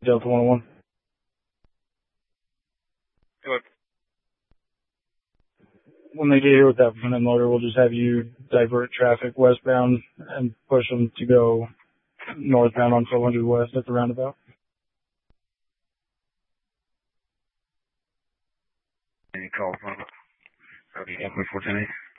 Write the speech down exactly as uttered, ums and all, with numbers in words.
Delta one oh one. Good. When they get here with that front end loader, we'll just have you divert traffic westbound and push them to go northbound on twelve hundred west at the roundabout. Any calls on it? Okay, four ten eight.